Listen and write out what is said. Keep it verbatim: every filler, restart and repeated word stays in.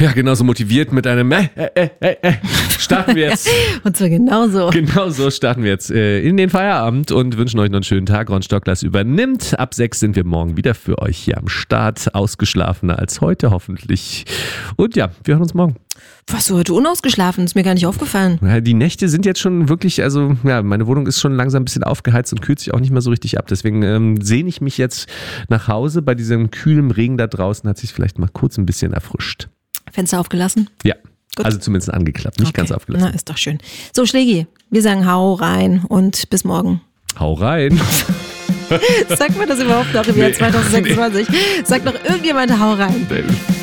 Ja, genauso motiviert mit einem äh, äh, äh, äh, äh, starten wir jetzt. Und zwar genauso. Genau so starten wir jetzt äh, in den Feierabend und wünschen euch noch einen schönen Tag. Ron Stocklas übernimmt. Ab sechs sind wir morgen wieder für euch hier am Start. Ausgeschlafener als heute hoffentlich. Und ja, wir hören uns morgen. Warst du heute unausgeschlafen? Ist mir gar nicht aufgefallen. Ja, die Nächte sind jetzt schon wirklich, also ja, meine Wohnung ist schon langsam ein bisschen aufgeheizt und kühlt sich auch nicht mehr so richtig ab. Deswegen ähm, sehne ich mich jetzt nach Hause. Bei diesem kühlen Regen da draußen hat sich vielleicht mal kurz ein bisschen erfrischt. Fenster aufgelassen? Ja, Gut. Also zumindest angeklappt, nicht okay. ganz aufgelassen. Na, ist doch schön. So, Schlägi, wir sagen hau rein und bis morgen. Hau rein. Sagt man das überhaupt noch im Jahr zwanzig sechsundzwanzig? Sagt noch irgendjemand hau rein?